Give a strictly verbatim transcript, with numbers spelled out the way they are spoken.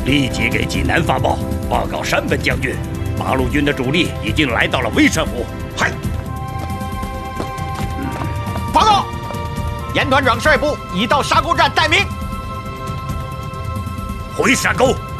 立即给济南发报，报告山本将军，八路军的主力已经来到了威山府。 嗨！报告，严团长率部已到沙沟站待命。 回沙沟。